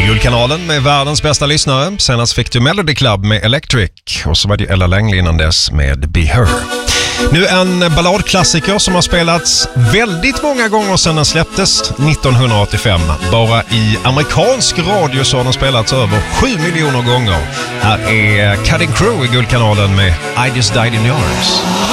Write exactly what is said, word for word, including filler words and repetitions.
Guldkanalen med världens bästa lyssnare. Senast fick du Melody Club med Electric. Och så var det Ella Langley innan dess med Be Her. Nu en balladklassiker som har spelats väldigt många gånger sedan den släpptes nittonhundraåttiofem. Bara i amerikansk radio så har den spelats över sju miljoner gånger. Här är Cutting Crew i Guldkanalen med I Just Died in Your Arms.